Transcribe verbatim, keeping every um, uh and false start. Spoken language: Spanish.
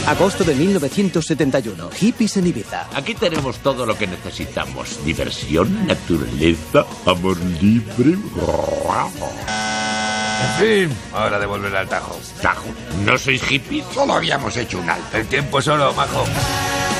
Agosto de mil novecientos setenta y uno. Hippies en Ibiza. Aquí tenemos todo lo que necesitamos. Diversión, naturaleza, amor libre. En fin, hora de volver al Tajo. ¿Tajo? ¿No sois hippies? Solo habíamos hecho un alto. El tiempo es oro, majo.